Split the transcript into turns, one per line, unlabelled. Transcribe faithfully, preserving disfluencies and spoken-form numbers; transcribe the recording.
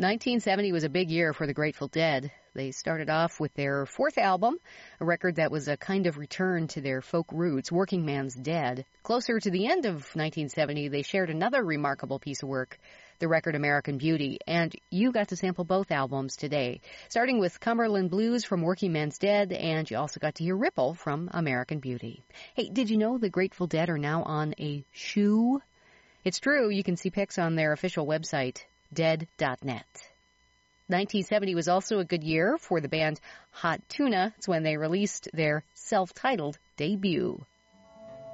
nineteen seventy was a big year for the Grateful Dead. They started off with their fourth album, a record that was a kind of return to their folk roots, Working Man's Dead. Closer to the end of nineteen seventy, they shared another remarkable piece of work, the record American Beauty, and you got to sample both albums today, starting with Cumberland Blues from Working Man's Dead, and you also got to hear Ripple from American Beauty. Hey, did you know the Grateful Dead are now on a shoe? It's true. You can see pics on their official website, dead dot net. nineteen seventy was also a good year for the band Hot Tuna. It's when they released their self-titled debut.